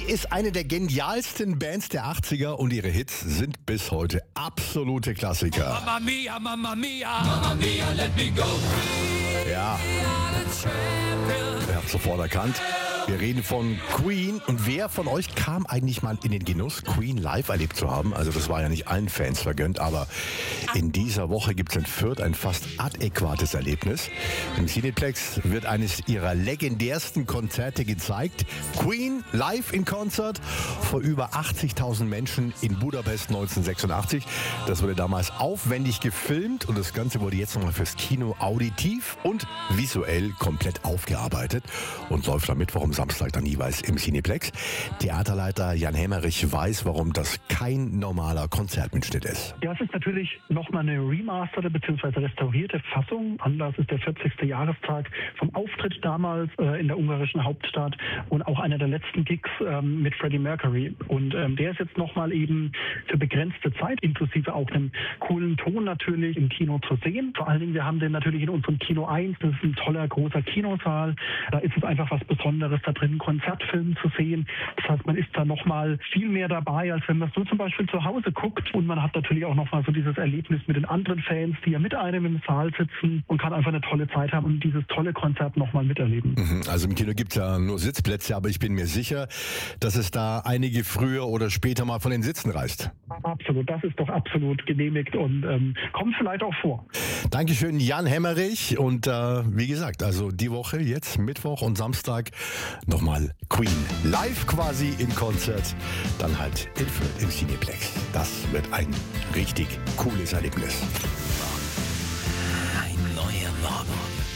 ist eine der genialsten Bands der 80er und ihre Hits sind bis heute absolute Klassiker. Mamma mia, mamma mia, mamma mia, let me go. Ja, ihr habt sofort erkannt. Wir reden von Queen. Und wer von euch kam eigentlich mal in den Genuss, Queen live erlebt zu haben? Also das war ja nicht allen Fans vergönnt, aber in dieser Woche gibt es in Fürth ein fast adäquates Erlebnis. Im Cineplex wird eines ihrer legendärsten Konzerte gezeigt. Queen live in Konzert vor über 80.000 Menschen in Budapest 1986. Das wurde damals aufwendig gefilmt und das Ganze wurde jetzt nochmal fürs Kino auditiv und visuell komplett aufgearbeitet und läuft am Mittwoch, am Samstag dann jeweils im Cineplex. Theaterleiter Jan Hemmerich weiß, warum das kein normaler Konzertmitschnitt ist. Ja, es ist natürlich nochmal eine remasterte bzw. restaurierte Fassung. Anlass ist der 40. Jahrestag vom Auftritt damals in der ungarischen Hauptstadt und auch einer der letzten Gigs mit Freddie Mercury. Und der ist jetzt nochmal eben für begrenzte Zeit, inklusive auch einem coolen Ton natürlich im Kino zu sehen. Vor allen Dingen, wir haben den natürlich in unserem Kino 1, das ist ein toller, großer Kinosaal. Da ist es einfach was Besonderes, da drin Konzertfilme zu sehen. Das heißt, man ist da nochmal viel mehr dabei, als wenn man so zum Beispiel zu Hause guckt. Und man hat natürlich auch nochmal so dieses Erlebnis mit den anderen Fans, die ja mit einem im Saal sitzen und kann einfach eine tolle Zeit haben und dieses tolle Konzert nochmal miterleben. Also im Kino gibt es ja nur Sitzplätze, aber ich bin mir sicher, dass es da einige früher oder später mal von den Sitzen reißt. Absolut, das ist doch absolut genehmigt und kommt vielleicht auch vor. Dankeschön, Jan Hemmerich. Und wie gesagt, also die Woche jetzt, Mittwoch und Samstag, nochmal Queen live quasi in Konzert. Dann halt in Fürth im Cineplex. Das wird ein richtig cooles Erlebnis. Ein neuer Morgen.